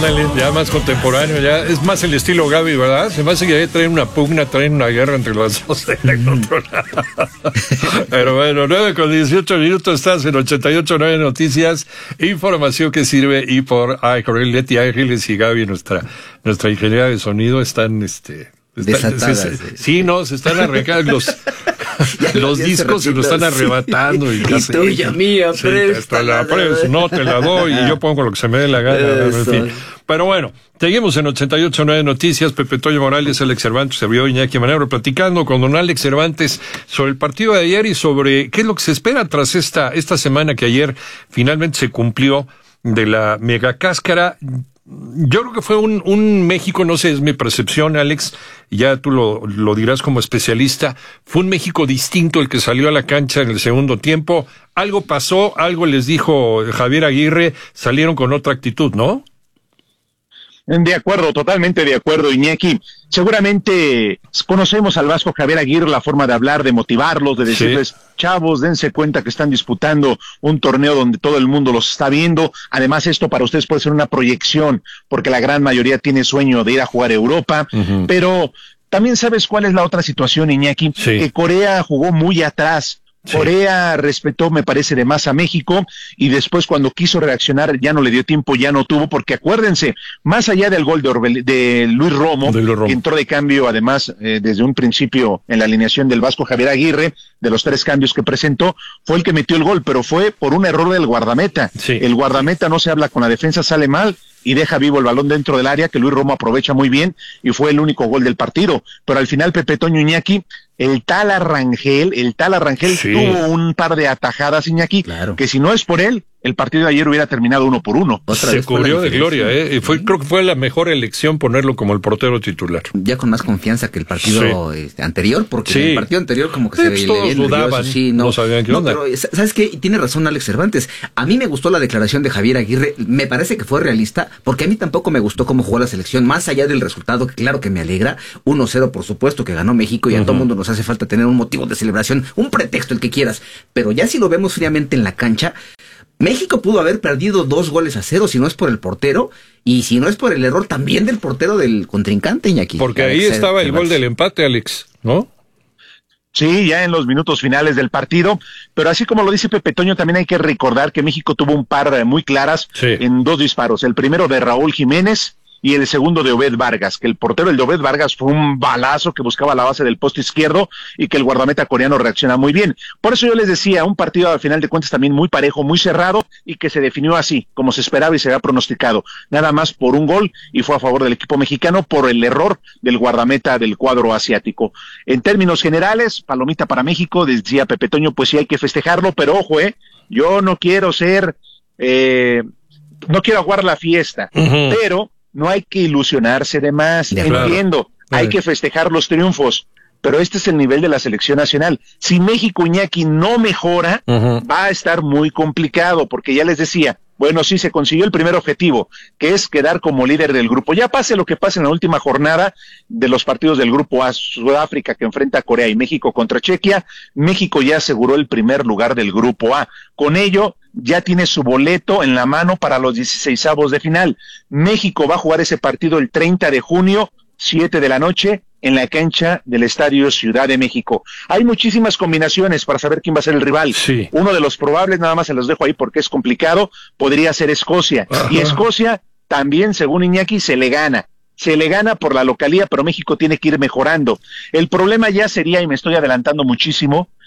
Ándale, ya más contemporáneo, ya es más el estilo Gaby, ¿verdad? Se me hace que ahí traen una pugna, traen una guerra entre los dos del otro lado. Pero bueno, 9:18 estás en 88.9 Noticias, información que sirve, y por Leti Ángeles y Gaby, nuestra ingeniera de sonido, están desatadas. Sí, no, se están arrancando los discos, se lo están arrebatando. Y tuya, mía, sí, no te la doy, y yo pongo lo que se me dé la gana. En fin. Pero bueno, seguimos en 88.9 Noticias. Pepe Toño Morales, Alex Cervantes, servidor Iñaki Manero, platicando con don Alex Cervantes sobre el partido de ayer y sobre qué es lo que se espera tras esta semana que ayer finalmente se cumplió de la mega cáscara. Yo creo que fue un México, no sé, es mi percepción, Alex, ya tú lo dirás como especialista, fue un México distinto el que salió a la cancha en el segundo tiempo. Algo pasó, algo les dijo Javier Aguirre, salieron con otra actitud, ¿no? De acuerdo, totalmente de acuerdo, Iñaki. Seguramente conocemos al Vasco Javier Aguirre, la forma de hablar, de motivarlos, de decirles, sí, chavos, dense cuenta que están disputando un torneo donde todo el mundo los está viendo. Además, esto para ustedes puede ser una proyección, porque la gran mayoría tiene sueño de ir a jugar a Europa, pero también sabes cuál es la otra situación, Iñaki, sí, que Corea jugó muy atrás. Sí. Corea respetó, me parece, de más a México, y después cuando quiso reaccionar ya no le dio tiempo, ya no tuvo, porque acuérdense, más allá del gol de Luis Romo, que entró de cambio además desde un principio en la alineación del Vasco Javier Aguirre, de los 3 cambios que presentó, fue el que metió el gol, pero fue por un error del guardameta. Sí. El guardameta no se habla con la defensa, sale mal y deja vivo el balón dentro del área, que Luis Romo aprovecha muy bien, y fue el único gol del partido. Pero al final, Pepe Toño, Iñaki, el tal Arrangel sí, tuvo un par de atajadas, Iñaki, claro, que si no es por él, el partido de ayer hubiera terminado 1-1. Se cubrió de gloria, y creo que fue la mejor elección ponerlo como el portero titular. Ya con más confianza que el partido anterior, porque en el partido anterior como que se todos dudaban, no sabían qué onda. Pero, ¿sabes qué? Tiene razón Alex Cervantes. A mí me gustó la declaración de Javier Aguirre, me parece que fue realista, porque a mí tampoco me gustó cómo jugó la selección, más allá del resultado, que claro que me alegra, 1-0 por supuesto que ganó México, y a todo mundo nos hace falta tener un motivo de celebración, un pretexto, el que quieras, pero ya si lo vemos fríamente en la cancha, México pudo haber perdido 2-0 si no es por el portero, y si no es por el error también del portero del contrincante, Iñaki. Porque ahí estaba el gol del empate, Alex, ¿no? Sí, ya en los minutos finales del partido, pero así como lo dice Pepe Toño, también hay que recordar que México tuvo un par muy claras en 2 disparos, el primero de Raúl Jiménez y el segundo de Obed Vargas, que el portero, el de Obed Vargas, fue un balazo que buscaba la base del poste izquierdo y que el guardameta coreano reacciona muy bien. Por eso yo les decía, un partido al final de cuentas también muy parejo, muy cerrado, y que se definió así, como se esperaba y se había pronosticado, nada más por un gol, y fue a favor del equipo mexicano por el error del guardameta del cuadro asiático. En términos generales, palomita para México, decía Pepe Toño, pues sí hay que festejarlo, pero ojo, yo no quiero no quiero aguar la fiesta, pero no hay que ilusionarse de más, entiendo, hay que festejar los triunfos, pero este es el nivel de la selección nacional. Si México, Iñaki, no mejora, va a estar muy complicado, porque ya les decía, bueno, sí, se consiguió el primer objetivo, que es quedar como líder del grupo. Ya pase lo que pase en la última jornada de los partidos del grupo A, Sudáfrica que enfrenta a Corea y México contra Chequia, México ya aseguró el primer lugar del grupo A. Con ello, ya tiene su boleto en la mano para los 16avos de final. México va a jugar ese partido el 30 de junio, 7 de la noche, en la cancha del Estadio Ciudad de México. Hay muchísimas combinaciones para saber quién va a ser el rival. Sí. Uno de los probables, nada más se los dejo ahí porque es complicado, podría ser Escocia. Y Escocia también, según Iñaki, se le gana por la localía, pero México tiene que ir mejorando. El problema ya sería, y me estoy adelantando muchísimo,